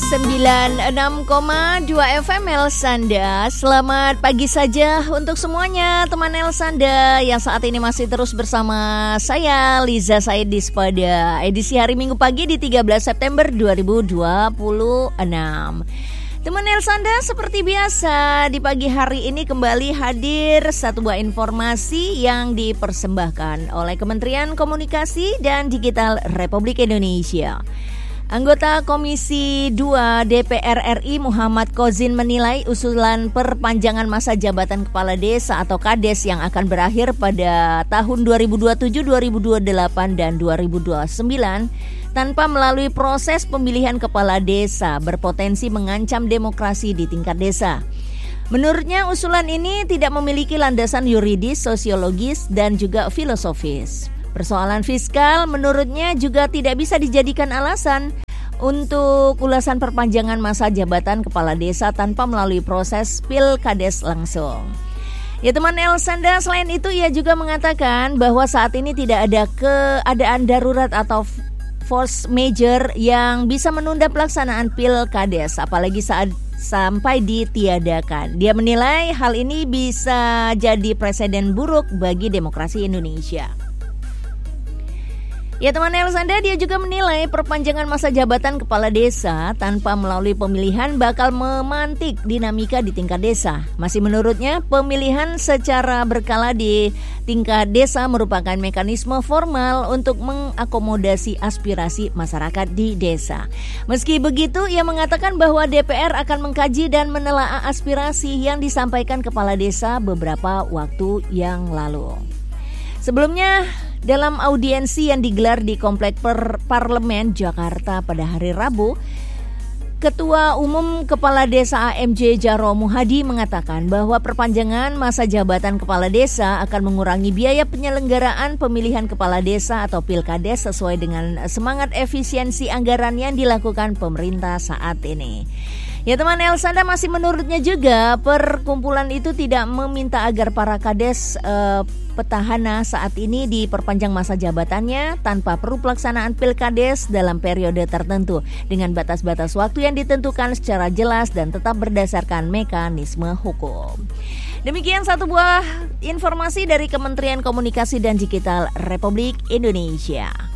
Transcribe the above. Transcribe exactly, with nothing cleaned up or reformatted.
sembilan puluh enam koma dua F M Elsanda. Selamat pagi saja untuk semuanya teman Elsanda yang saat ini masih terus bersama saya Liza Saidis pada edisi hari Minggu pagi di tiga belas September dua ribu dua puluh enam. Teman Elsanda, seperti biasa di pagi hari ini kembali hadir satu buah informasi yang dipersembahkan oleh Kementerian Komunikasi dan Digital Republik Indonesia. Anggota Komisi dua D P R R I Muhammad Kozin menilai usulan perpanjangan masa jabatan Kepala Desa atau Kades yang akan berakhir pada tahun dua ribu dua puluh tujuh, dua ribu dua puluh delapan, dan dua ribu dua puluh sembilan tanpa melalui proses pemilihan Kepala Desa berpotensi mengancam demokrasi di tingkat desa. Menurutnya usulan ini tidak memiliki landasan yuridis, sosiologis, dan juga filosofis. Persoalan fiskal menurutnya juga tidak bisa dijadikan alasan untuk ulasan perpanjangan masa jabatan Kepala Desa tanpa melalui proses Pilkades langsung. Ya teman Elsanda, selain itu ia juga mengatakan bahwa saat ini tidak ada keadaan darurat atau force major yang bisa menunda pelaksanaan Pilkades, apalagi saat sampai ditiadakan. Dia menilai hal ini bisa jadi presiden buruk bagi demokrasi Indonesia. Ya teman Elsanda, dia juga menilai perpanjangan masa jabatan Kepala Desa tanpa melalui pemilihan bakal memantik dinamika di tingkat desa. Masih menurutnya, pemilihan secara berkala di tingkat desa merupakan mekanisme formal untuk mengakomodasi aspirasi masyarakat di desa. Meski begitu, ia mengatakan bahwa D P R akan mengkaji dan menelaah aspirasi yang disampaikan Kepala Desa beberapa waktu yang lalu. Sebelumnya, dalam audiensi yang digelar di Komplek per- Parlemen Jakarta pada hari Rabu, Ketua Umum Kepala Desa A M J Jaro Muhadi mengatakan bahwa perpanjangan masa jabatan Kepala Desa akan mengurangi biaya penyelenggaraan pemilihan Kepala Desa atau Pilkades sesuai dengan semangat efisiensi anggaran yang dilakukan pemerintah saat ini. Ya teman Elsanda, masih menurutnya juga perkumpulan itu tidak meminta agar para kades eh, petahana saat ini diperpanjang masa jabatannya tanpa perlu pelaksanaan Pilkades dalam periode tertentu dengan batas-batas waktu yang ditentukan secara jelas dan tetap berdasarkan mekanisme hukum. Demikian satu buah informasi dari Kementerian Komunikasi dan Digital Republik Indonesia.